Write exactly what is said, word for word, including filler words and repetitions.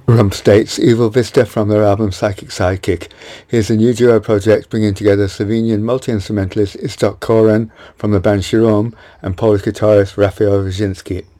Rump States Evil Vista from their album Psychic Sidekick. Here's a new duo project bringing together Slovenian multi-instrumentalist Istok Koren from the band Shirom and Polish guitarist Rafael Wyszynski.